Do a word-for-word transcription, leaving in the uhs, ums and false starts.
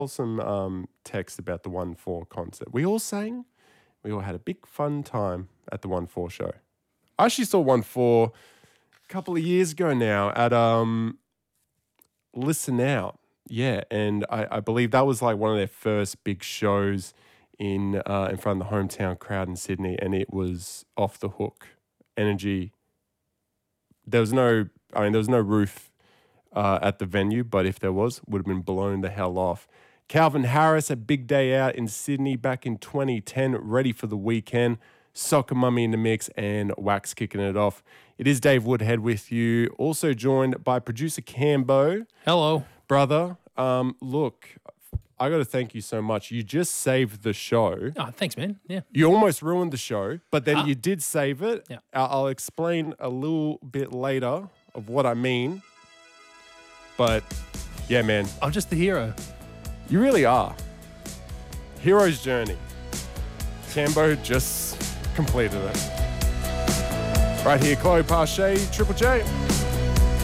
Some um, text about the one four concert. We all sang. We all had a big fun time at the one four show. I actually saw one four a couple of years ago now at um, Listen Out. Yeah, and I, I believe that was like one of their first big shows in uh, in front of the hometown crowd in Sydney, and it was off the hook. Energy. There was no, I mean, there was no roof uh, at the venue, but if there was, would have been blown the hell off. Calvin Harris, a big day out in Sydney back in twenty ten, ready for the weekend. Soccer Mummy in the mix and Wax kicking it off. It is Dave Woodhead with you, also joined by producer Cambo. Hello. Brother, um, look, I got to thank you so much. You just saved the show. Oh, thanks, man. Yeah. You almost ruined the show, but then Ah. you did save it. Yeah. I'll, I'll explain a little bit later of what I mean. But yeah, man, I'm just the hero. you really are. Hero's journey. Cambo just completed it. Right here, Chloe Pache, Triple J.